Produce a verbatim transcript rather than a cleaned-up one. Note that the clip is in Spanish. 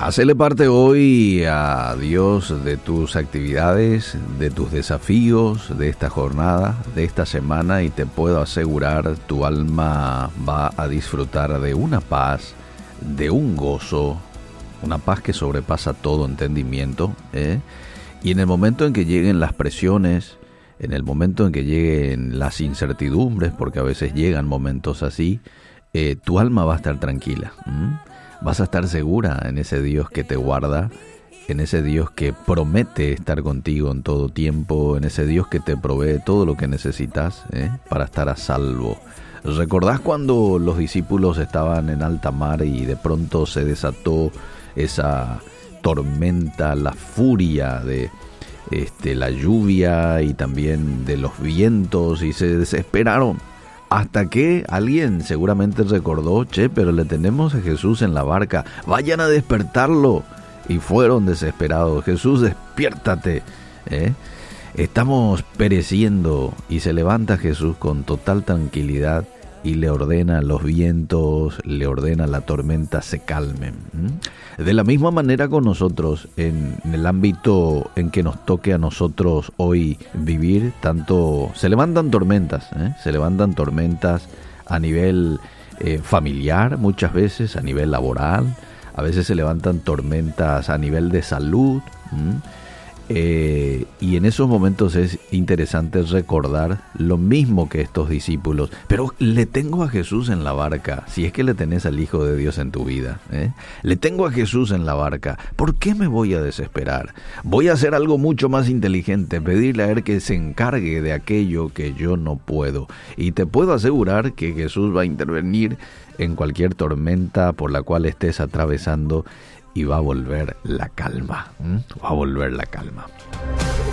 Hacele parte hoy a Dios de tus actividades, de tus desafíos, de esta jornada, de esta semana, y te puedo asegurar, tu alma va a disfrutar de una paz, de un gozo, una paz que sobrepasa todo entendimiento, ¿eh? Y en el momento en que lleguen las presiones, en el momento en que lleguen las incertidumbres, porque a veces llegan momentos así, eh, tu alma va a estar tranquila, ¿m? Vas a estar segura en ese Dios que te guarda, en ese Dios que promete estar contigo en todo tiempo, en ese Dios que te provee todo lo que necesitas, ¿eh? para estar a salvo. ¿Recordás cuando los discípulos estaban en alta mar y de pronto se desató esa tormenta, la furia de este, la lluvia y también de los vientos, y se desesperaron? Hasta que alguien seguramente recordó, che, pero le tenemos a Jesús en la barca, vayan a despertarlo. Y fueron desesperados. Jesús, despiértate, ¿eh? Estamos pereciendo. Y se levanta Jesús con total tranquilidad y le ordena a los vientos, le ordena a la tormenta se calmen. ¿Mm? De la misma manera con nosotros, en, en el ámbito en que nos toque a nosotros hoy vivir, tanto se levantan tormentas, ¿eh? se levantan tormentas a nivel eh, familiar muchas veces, a nivel laboral, a veces se levantan tormentas a nivel de salud. ¿Mm? Eh, y en esos momentos es interesante recordar lo mismo que estos discípulos. Pero le tengo a Jesús en la barca, si es que le tenés al Hijo de Dios en tu vida, ¿eh? Le tengo a Jesús en la barca. ¿Por qué me voy a desesperar? Voy a hacer algo mucho más inteligente, pedirle a Él que se encargue de aquello que yo no puedo. Y te puedo asegurar que Jesús va a intervenir en cualquier tormenta por la cual estés atravesando, y va a volver la calma, ¿eh? va a volver la calma.